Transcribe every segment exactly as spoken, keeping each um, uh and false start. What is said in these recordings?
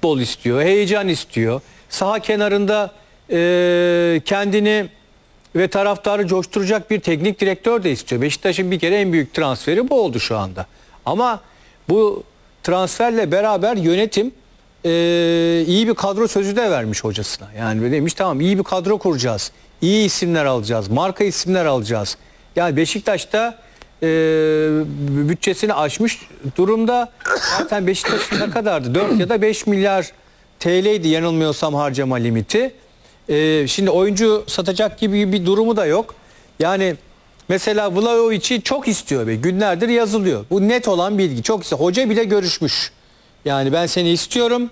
futbol istiyor, heyecan istiyor. Saha kenarında e, kendini ve taraftarı coşturacak bir teknik direktör de istiyor. Beşiktaş'ın bir kere en büyük transferi bu oldu şu anda. Ama bu transferle beraber yönetim e, iyi bir kadro sözü de vermiş hocasına. Yani demiş tamam iyi bir kadro kuracağız. İyi isimler alacağız. Marka isimler alacağız. Yani Beşiktaş'ta e, bütçesini aşmış durumda. Zaten Beşiktaş'ın ne kadardı? dört ya da beş milyar T L'ydi yanılmıyorsam harcama limiti. E, şimdi oyuncu satacak gibi bir durumu da yok. Yani mesela Vlahovic'i çok istiyor be. Günlerdir yazılıyor. Bu net olan bilgi. Çok istiyor. Hoca bile görüşmüş. Yani ben seni istiyorum.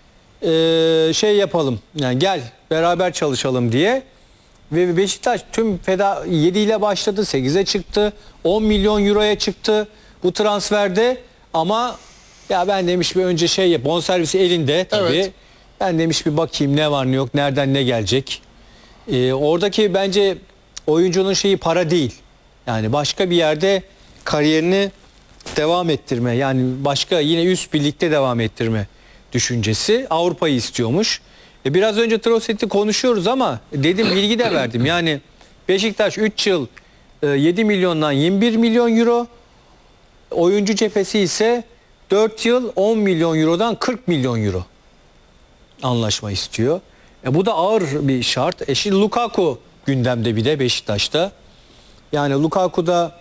Ee, şey yapalım. Yani gel beraber çalışalım diye. Ve Beşiktaş tüm feda yedi ile başladı. sekize çıktı. on milyon euroya çıktı bu transferde. Ama ya ben demiş bir önce şey yap. Bonservisi elinde tabii. Evet. Ben demiş bir bakayım ne var ne yok. Nereden ne gelecek. Ee, oradaki bence oyuncunun şeyi para değil. Yani başka bir yerde kariyerini devam ettirme. Yani başka yine üst birlikte devam ettirme düşüncesi. Avrupa'yı istiyormuş. E biraz önce Trosset'i konuşuyoruz ama dedim bilgi de verdim. Yani Beşiktaş üç yıl yedi milyondan yirmi bir milyon euro. Oyuncu cephesi ise dört yıl on milyon eurodan kırk milyon euro anlaşma istiyor. E bu da ağır bir şart. E şimdi Lukaku gündemde bir de Beşiktaş'ta. Yani Lukaku da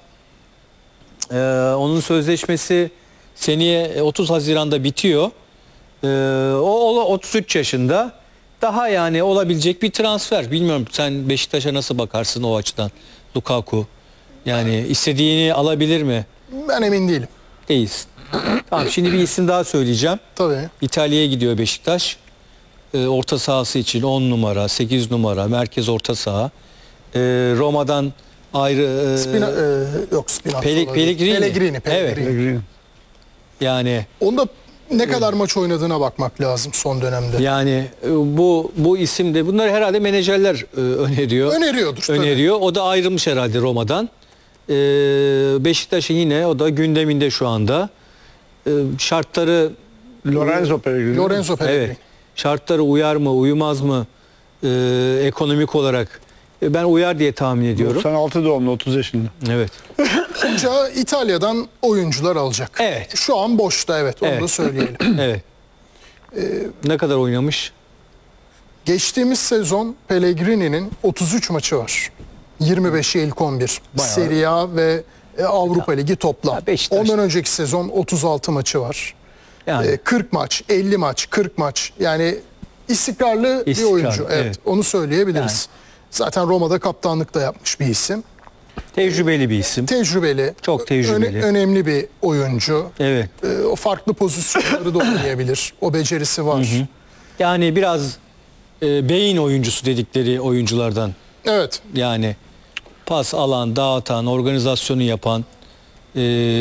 e, onun sözleşmesi seneye otuz Haziran'da bitiyor. E, o, o otuz üç yaşında. Daha yani olabilecek bir transfer. Bilmiyorum sen Beşiktaş'a nasıl bakarsın o açıdan Lukaku? Yani istediğini alabilir mi? Ben emin değilim. Değilsin. Tamam şimdi bir isim daha söyleyeceğim. Tabii. İtalya'ya gidiyor Beşiktaş. E, orta sahası için on numara, sekiz numara, merkez orta saha. E, Roma'dan ayrı... E, Spina, e, yok Spinazzola. Pele, Pellegrini. Pellegrini. Pellegrini. Evet. Yani... Onda ne kadar maç oynadığına bakmak lazım son dönemde. Yani bu bu isim de bunları herhalde menajerler e, öneriyor. Öneriyordur. Öneriyor. Tabii. O da ayrılmış herhalde Roma'dan. E, Beşiktaş'ın yine o da gündeminde şu anda. E, şartları Lorenzo Pellegrini. Lorenzo Pellegrini. Evet. Şartları uyar mı, uyumaz mı e, ekonomik olarak? E, ben uyar diye tahmin ediyorum. doksan altı doğumlu, otuz yaşında. Evet. Hoca İtalya'dan oyuncular alacak. Evet. Şu an boşta evet onu Evet. da söyleyelim. Evet. Ee, ne kadar oynamış? Geçtiğimiz sezon Pellegrini'nin otuz üç maçı var. yirmi beşi ilk on bir. Bayağı. Serie A ve Avrupa Ligi toplam. Beşiktaş. Ondan önceki sezon otuz altı maçı var. Yani. Ee, kırk maç, elli maç, kırk maç. Yani istikrarlı İstikrar, bir oyuncu. Evet, evet. onu söyleyebiliriz. Yani. Zaten Roma'da kaptanlık da yapmış bir isim. Tecrübeli bir isim. Tecrübeli. Çok tecrübeli. öne- önemli bir oyuncu. Evet. Ee, o farklı pozisyonları da oynayabilir. O becerisi var. Hı hı. Yani biraz e, beyin oyuncusu dedikleri oyunculardan. Evet. Yani pas alan, dağıtan, organizasyonu yapan e,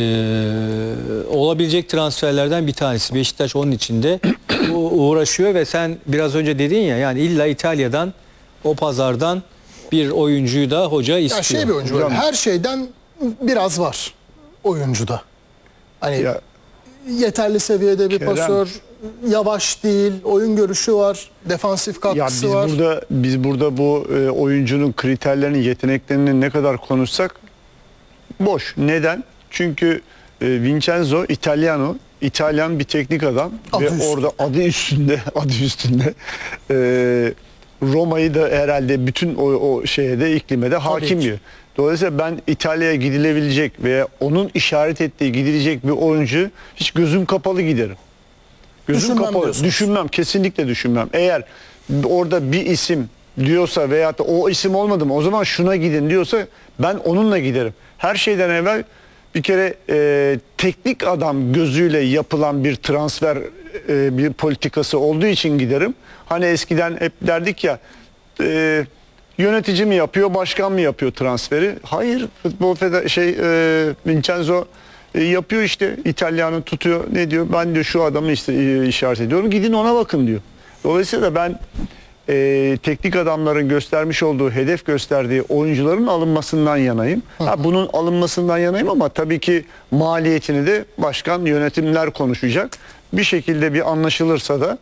olabilecek transferlerden bir tanesi. Beşiktaş onun içinde uğraşıyor ve sen biraz önce dedin ya yani illa İtalya'dan o pazardan bir oyuncuyu da hoca istiyor. Ya şey bir oyuncu var. Her şeyden biraz var oyuncuda. Hani Ya, yeterli seviyede bir Kerem. pasör, yavaş değil, oyun görüşü var, defansif ya katkısı biz var. burada biz burada bu e, oyuncunun kriterlerini, yeteneklerini ne kadar konuşsak boş. Neden? Çünkü e, Vincenzo Italiano, İtalyan bir teknik adam Adı ve üstünde. orada adı üstünde, adı üstünde e, Roma'yı da herhalde bütün o, o şeye de iklime de hakim ki. diyor. Dolayısıyla ben İtalya'ya gidilebilecek veya onun işaret ettiği gidilecek bir oyuncu hiç gözüm kapalı giderim. Gözüm Düşünmem kapalı. diyorsunuz. Düşünmem, kesinlikle düşünmem. Eğer orada bir isim diyorsa veyahut da o isim olmadı mı o zaman şuna gidin diyorsa ben onunla giderim. Her şeyden evvel bir kere e, teknik adam gözüyle yapılan bir transfer e, bir politikası olduğu için giderim. Hani eskiden hep derdik ya e, yönetici mi yapıyor, başkan mı yapıyor transferi? Hayır, futbol feda şey e, Vincenzo e, yapıyor işte. İtalyanı tutuyor. Ne diyor? Ben diyor şu adamı işte e, işaret ediyorum. Gidin ona bakın diyor. Dolayısıyla ben e, teknik adamların göstermiş olduğu, hedef gösterdiği oyuncuların alınmasından yanayım. Ha, bunun alınmasından yanayım ama tabii ki maliyetini de başkan, yönetimler konuşacak. Bir şekilde bir anlaşılırsa da